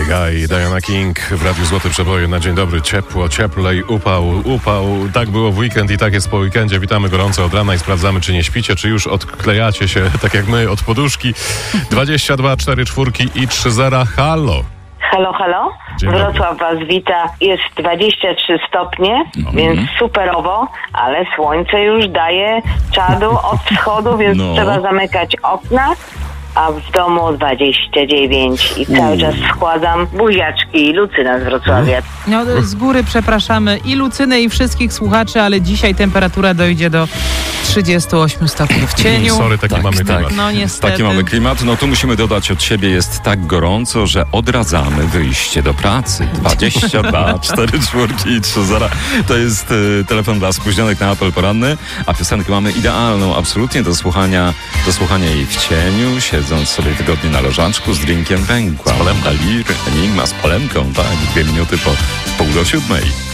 Guy, Diana King w Radiu Złote Przeboje na dzień dobry. Ciepło, cieplej, upał. Tak było w weekend i tak jest po weekendzie. Witamy gorąco od rana i sprawdzamy, czy nie śpicie, czy już odklejacie się, tak jak my, od poduszki. 22 44 i 30. Halo. Halo. Wrocław was wita. Jest 23 stopnie, więc superowo, ale słońce już daje czadu od wschodu, więc trzeba zamykać okna. A w domu 29 i cały czas składam buziaczki Lucyna z Wrocławia. No, z góry przepraszamy i Lucynę, i wszystkich słuchaczy, ale dzisiaj temperatura dojdzie do 38 stopni w cieniu. Sorry, taki mamy klimat. No niestety. Taki mamy klimat. No tu musimy dodać od siebie, jest tak gorąco, że odradzamy wyjście do pracy. 22 44 i 30. To jest telefon dla spóźnionych na apel poranny, a piosenkę mamy idealną, absolutnie do słuchania jej w cieniu, siedząc sobie wygodnie na leżaczku z drinkiem węgła. Z polemką. Enigma z polemką, tak, 2 minuty po 6:30.